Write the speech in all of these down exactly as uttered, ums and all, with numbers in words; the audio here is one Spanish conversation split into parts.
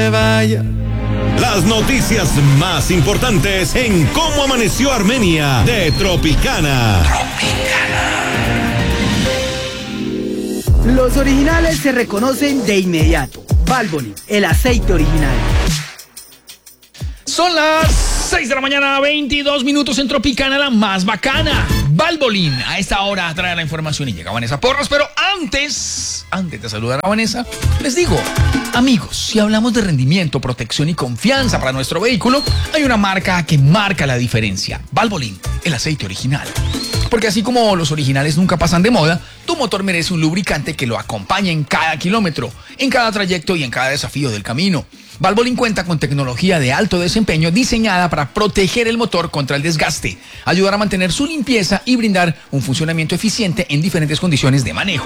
vaya. Las noticias más importantes en Cómo Amaneció Armenia de Tropicana. Tropicana. Los originales se reconocen de inmediato. Valvoline, el aceite original. Son las seis de la mañana, veintidós minutos en Tropicana, la más bacana. Valvoline, a esta hora trae la información y llega Vanessa Porras, pero antes, antes de saludar a Vanessa, les digo, amigos, si hablamos de rendimiento, protección y confianza para nuestro vehículo, hay una marca que marca la diferencia. Valvoline, el aceite original. Porque así como los originales nunca pasan de moda, tu motor merece un lubricante que lo acompañe en cada kilómetro, en cada trayecto y en cada desafío del camino. Valvoline cuenta con tecnología de alto desempeño diseñada para proteger el motor contra el desgaste, ayudar a mantener su limpieza y brindar un funcionamiento eficiente en diferentes condiciones de manejo.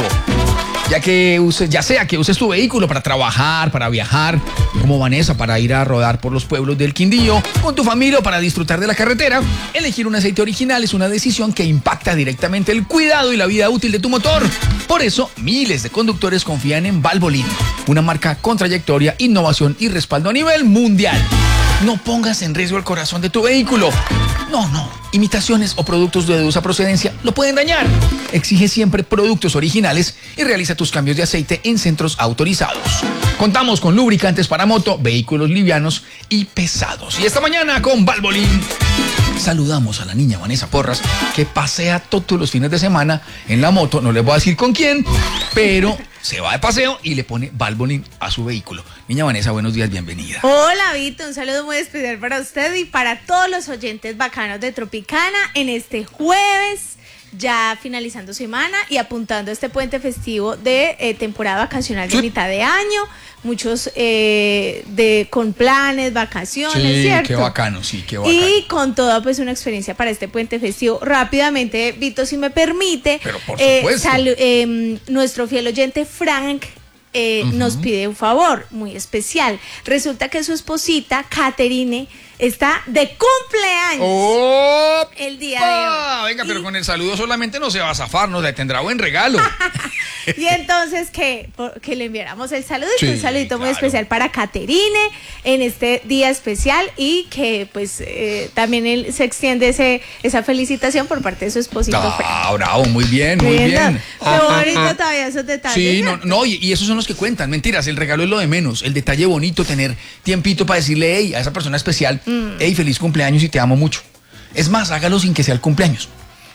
Ya que uses, ya sea que uses tu vehículo para trabajar, para viajar, como Vanessa para ir a rodar por los pueblos del Quindío, con tu familia o para disfrutar de la carretera, elegir un aceite original es una decisión que impacta directamente el cuidado y la vida útil de tu motor. Por eso, miles de conductores confían en Valvoline, una marca con trayectoria, innovación y respaldo a nivel mundial. No pongas en riesgo el corazón de tu vehículo. No, no. Imitaciones o productos de dudosa procedencia lo pueden dañar. Exige siempre productos originales y realiza tus cambios de aceite en centros autorizados. Contamos con lubricantes para moto, vehículos livianos y pesados. Y esta mañana con Valvoline saludamos a la niña Vanessa Porras, que pasea todos los fines de semana en la moto. No les voy a decir con quién, pero se va de paseo y le pone Valvoline a su vehículo. Niña Vanessa, buenos días, bienvenida. Hola, Vito, un saludo muy especial para usted y para todos los oyentes bacanos de Tropicana en este jueves, ya finalizando semana y apuntando a este puente festivo de eh, temporada vacacional de sí. mitad de año. Muchos eh, de con planes, vacaciones, sí, ¿cierto? Qué bacano, sí, qué bacano. Y con toda pues una experiencia para este puente festivo. Rápidamente, Vito, si me permite, Pero por eh, supuesto. sal, eh, nuestro fiel oyente Frank eh, uh-huh. nos pide un favor muy especial. Resulta que su esposita, Caterine, está de cumpleaños ¡Oh! el día de hoy. Venga, y... pero con el saludo solamente no se va a zafar, nos tendrá buen regalo. Y entonces que, que le enviáramos el saludito, sí, un saludito claro. muy especial para Caterine en este día especial y que pues eh, también él, se extiende ese, esa felicitación por parte de su esposito. Ah, bravo, muy bien, muy bien. bien. Qué bonito todavía esos detalles. Sí, no, no y, y esos son los que cuentan. Mentiras, el regalo es lo de menos. El detalle bonito, tener tiempito para decirle, hey, a esa persona especial, mm. hey, feliz cumpleaños y te amo mucho. Es más, hágalo sin que sea el cumpleaños.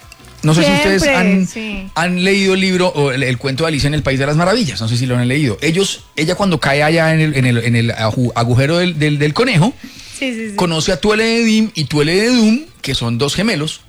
No sé Siempre, si ustedes han, sí. han leído el libro o el, el cuento de Alicia en el País de las Maravillas. No sé si lo han leído. Ellos, ella cuando cae allá en el, en el, en el agujero del, del, del conejo, sí, sí, sí. conoce a Tweledum y Tweledum, que son dos gemelos,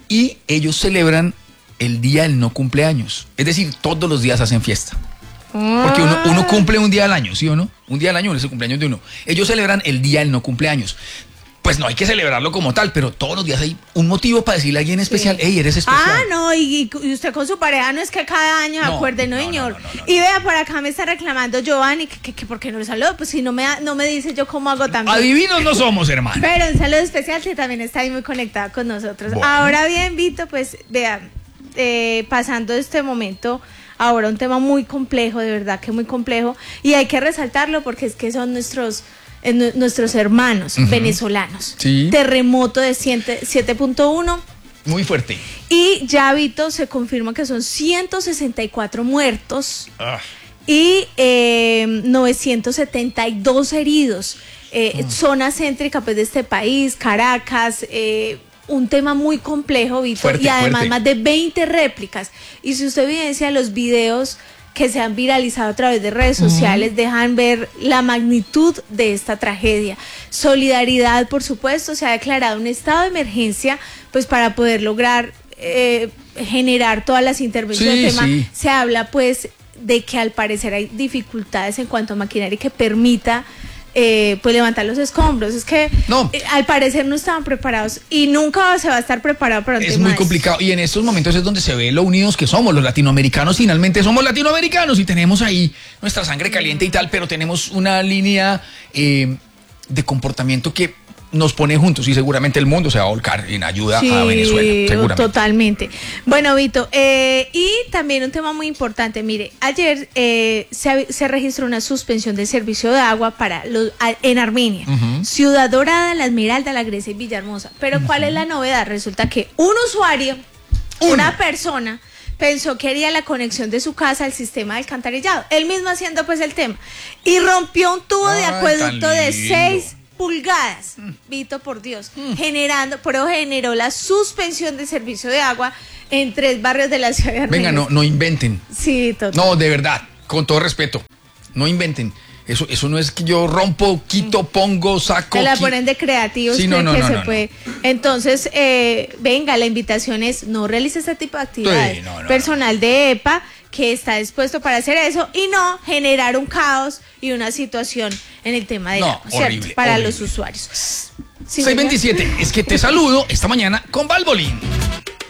y ellos celebran el día del no cumpleaños. Es decir, todos los días hacen fiesta. Porque uno, uno cumple un día al año, ¿sí o no? Un día al año es el cumpleaños de uno. Ellos celebran el día del no cumpleaños. Pues no hay que celebrarlo como tal, pero todos los días hay un motivo para decirle a alguien especial, sí. hey, eres especial. Ah, no, y, y usted con su pareja no es que cada año no, acuerde, no, no señor. No, no, no, no, y vea, por acá me está reclamando Giovanni, que, que, que por qué no lo saludo, pues si no me, no me dice yo cómo hago también. Adivinos no somos, hermano. Pero un saludo especial que también está ahí muy conectado con nosotros. Bueno. Ahora bien, Vito, pues vea, eh, pasando este momento, ahora un tema muy complejo, de verdad que muy complejo, y hay que resaltarlo porque es que son nuestros... En nuestros hermanos uh-huh. venezolanos. Sí. Terremoto de siete punto uno. Muy fuerte. Y ya, Vito, se confirma que son ciento sesenta y cuatro muertos ah. y eh, novecientos setenta y dos heridos. Eh, uh. Zona céntrica pues, de este país, Caracas, eh, un tema muy complejo, Vito, fuerte, y además fuerte. más de veinte réplicas. Y si usted evidencia los videos que se han viralizado a través de redes sociales, uh-huh. dejan ver la magnitud de esta tragedia. Solidaridad, por supuesto, se ha declarado un estado de emergencia, pues para poder lograr eh, generar todas las intervenciones sí, del tema. Sí. Se habla, pues, de que al parecer hay dificultades en cuanto a maquinaria que permita Eh, pues levantar los escombros. Es que no. eh, al parecer no estaban preparados y nunca se va a estar preparado para un es tema muy de complicado y en estos momentos es donde se ve lo unidos que somos los latinoamericanos. Finalmente somos latinoamericanos y tenemos ahí nuestra sangre caliente y tal, pero tenemos una línea eh, de comportamiento que nos pone juntos y seguramente el mundo se va a volcar en ayuda sí, a Venezuela, seguramente. Totalmente. Bueno, Vito, eh, y también un tema muy importante, mire, ayer eh, se, se registró una suspensión del servicio de agua para los, a, en Armenia, uh-huh. Ciudad Dorada, La Esmeralda, La Grecia y Villahermosa. Pero uh-huh. ¿cuál es la novedad? Resulta que un usuario, Uno. una persona, pensó que haría la conexión de su casa al sistema de alcantarillado, él mismo haciendo pues el tema, y rompió un tubo Ay, de acueducto de seis pulgadas, mm. Vito, por Dios, mm. generando, pero generó la suspensión del servicio de agua en tres barrios de la ciudad de Armenia. Venga, no, no inventen. Sí, total. No, de verdad, con todo respeto, no inventen. Eso, eso no es que yo rompo, quito, pongo, saco. Se la qui- ponen de creativos. Sí, no, no, que no, se no, puede. no. Entonces, eh, venga, la invitación es no realice este tipo de actividades. Sí, no, no, Personal no. de E P A que está dispuesto para hacer eso y no generar un caos y una situación en el tema del no, agua, ¿cierto? horrible, Para horrible. los usuarios. Sí, seis veintisiete, es que te saludo esta mañana con Valvoline.